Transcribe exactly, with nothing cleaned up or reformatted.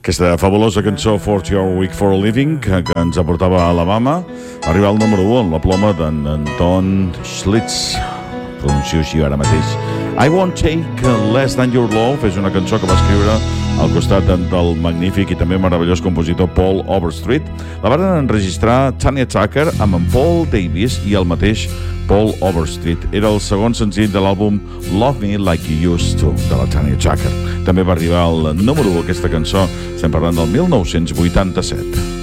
Aquesta fabulosa cançó forty hour week for a living que ens aportava a Alabama arriba al número u amb la ploma d'en Anton Schlitz, pronuncio així ara mateix. I Won't Take Less Than Your Love és una cançó que va escriure al costat del magnífic i també meravellós compositor Paul Overstreet. La van enregistrar Tanya Tucker amb en Paul Davis i el mateix Paul Overstreet. Era el segon senzill de l'àlbum Love Me Like You Used To, de la Tanya Tucker. També va arribar al número u aquesta cançó, estem parlant del mil nou-cents vuitanta-set.